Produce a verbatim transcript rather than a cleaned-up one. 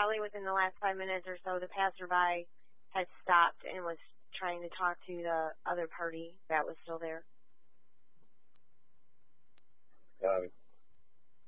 probably within the last five minutes or so, the passerby had stopped and was trying to talk to the other party that was still there.